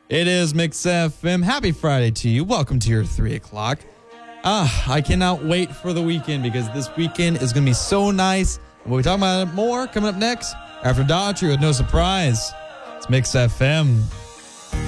It is Mix FM. Happy Friday to you. Welcome to your 3 o'clock. I cannot wait for the weekend because this weekend is going to be so nice. We'll be talking about it more coming up next after Daughtry with No Surprise. It's Mix FM.